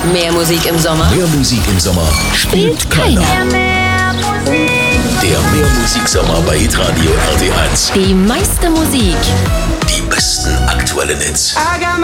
Mehr Musik im Sommer Mehr Musik im Sommer spielt keiner. Der Mehrmusik-Sommer bei Hitradio RT1. Die meiste Musik. Die besten aktuellen Hits. I got